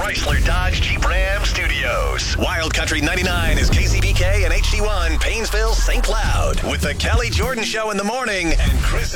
Chrysler Dodge Jeep Ram Studios. Wild Country 99 is KCBK and HD1 Paynesville, St. Cloud. With the Kelly Jordan Show in the morning and Chris